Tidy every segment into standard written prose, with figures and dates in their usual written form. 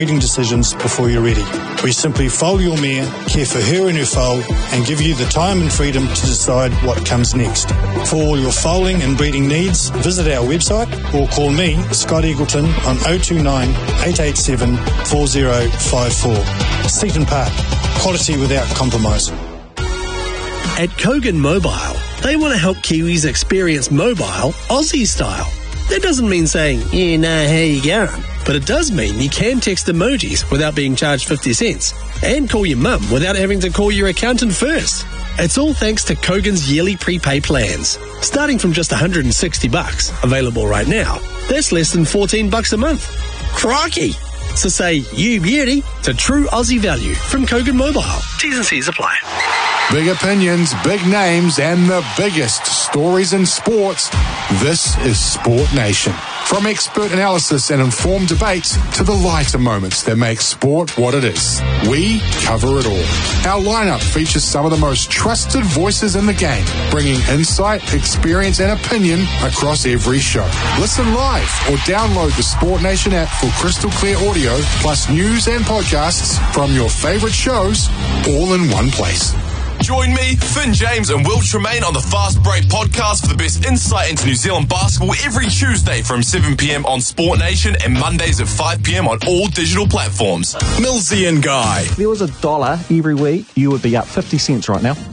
breeding decisions before you're ready. We simply foal your mare, care for her and her foal, and give you the time and freedom to decide what comes next. For all your foaling and breeding needs, visit our website or call me, Scott Eagleton, on 029 887 4054. Seaton Park, quality without compromise. At Kogan Mobile, they want to help Kiwis experience mobile Aussie style. That doesn't mean saying, you know how you going, but it does mean you can text emojis without being charged 50 cents and call your mum without having to call your accountant first. It's all thanks to Kogan's yearly prepay plans, starting from just $160, available right now. That's less than $14 a month. Crikey! So say you beauty to true Aussie value from Kogan Mobile. T's and C's apply. Big opinions, big names, and the biggest stories in sports. This is Sport Nation. From expert analysis and informed debates to the lighter moments that make sport what it is, we cover it all. Our lineup features some of the most trusted voices in the game, bringing insight, experience, and opinion across every show. Listen live or download the Sport Nation app for crystal clear audio, plus news and podcasts from your favorite shows, all in one place. Join me, Finn James and Will Tremaine on the Fast Break podcast for the best insight into New Zealand basketball every Tuesday from 7 p.m. on Sport Nation and Mondays at 5 p.m. on all digital platforms. Millsy and Guy. If there was $1 every week, you would be up 50 cents right now.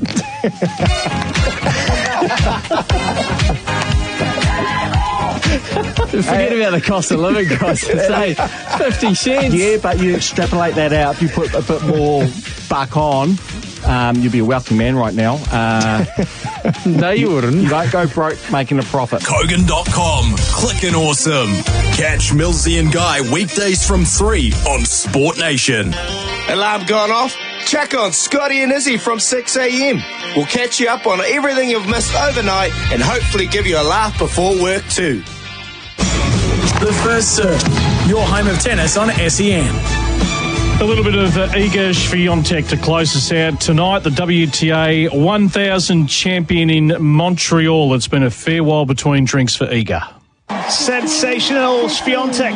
Forget about the cost of living crisis, eh? 50 cents. Yeah, but you extrapolate that out, you put a bit more buck on, you'd be a wealthy man right now. No, you wouldn't. You don't go broke making a profit. Kogan.com. Clickin' awesome. Catch Millsy and Guy weekdays from 3 on Sport Nation. Alarm gone off? Check on Scotty and Izzy from 6 a.m. We'll catch you up on everything you've missed overnight and hopefully give you a laugh before work too. The First Serve, your home of tennis on SEN. A little bit of Iga Swiatek to close us out tonight. The WTA 1000 champion in Montreal. It's been a fair while between drinks for Iga. Sensational. Swiatek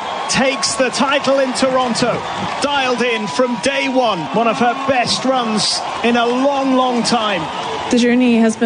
takes the title in Toronto. Dialed in from day one. One of her best runs in a long, long time. The journey has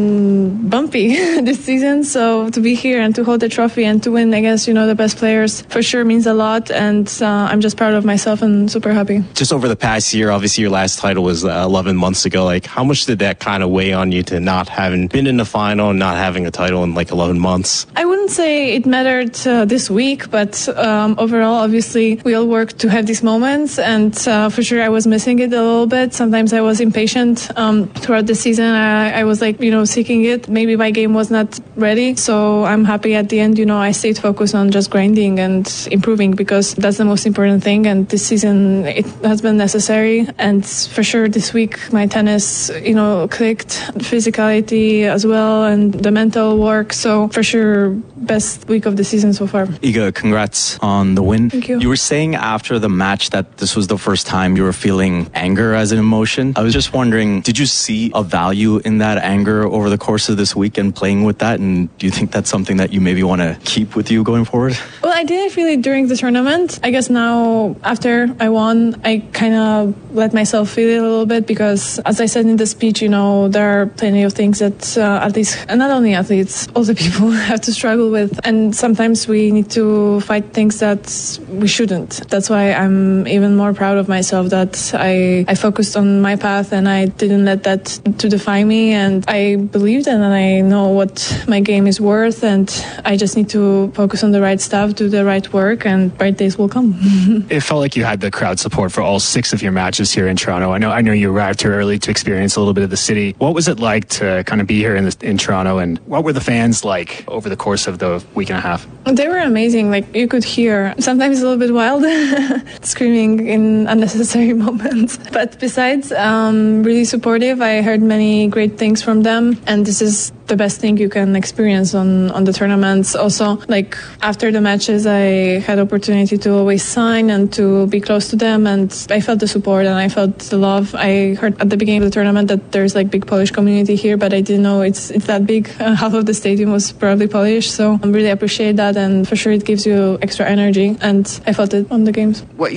been bumpy this season, so to be here and to hold the trophy and to win against, the best players for sure means a lot, and I'm just proud of myself and super happy. Just over the past year, obviously your last title was 11 months ago. Like, how much did that kind of weigh on you to not having been in the final and not having a title in 11 months? I wouldn't say it mattered this week, but overall, obviously, we all work to have these moments, and for sure I was missing it a little bit. Sometimes I was impatient throughout the season. I was seeking it. Maybe my game was not ready. So I'm happy at the end, I stayed focused on just grinding and improving because that's the most important thing. And this season, it has been necessary. And for sure this week, my tennis, clicked, physicality as well, and the mental work. So for sure, best week of the season so far. Iga, congrats on the win. Thank you. You were saying after the match that this was the first time you were feeling anger as an emotion. I was just wondering, did you see a value in that anger over the course of this week and playing with that? And do you think that's something that you maybe want to keep with you going forward? Well, I didn't feel it during the tournament. I guess now, after I won, I kind of let myself feel it a little bit because, as I said in the speech, there are plenty of things that athletes, and not only athletes, all the people have to struggle with. And sometimes we need to fight things that we shouldn't. That's why I'm even more proud of myself that I focused on my path and I didn't let that to define me. And I believed and I know what my game is worth, and I just need to focus on the right stuff, do the right work, and bright days will come. It felt like you had the crowd support for all 6 of your matches here in Toronto. I know you arrived here early to experience a little bit of the city. What was it like to kind of be here in Toronto, and what were the fans like over the course of the week and a half? They were amazing. You could hear, sometimes a little bit wild, screaming in unnecessary moments. But besides, really supportive. I heard many many great things from them, and this is the best thing you can experience on the tournaments. Also, like after the matches, I had opportunity to always sign and to be close to them, and I felt the support and I felt the love. I heard at the beginning of the tournament that there's like big Polish community here, but I didn't know it's that big. Half of the stadium was probably Polish, so I really appreciate that, and for sure it gives you extra energy, and I felt it on the games. What